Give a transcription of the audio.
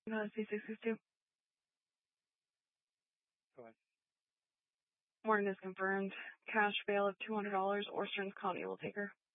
C662. Go ahead. Morton is confirmed. Cash bail of $200 or Stearns County will take her.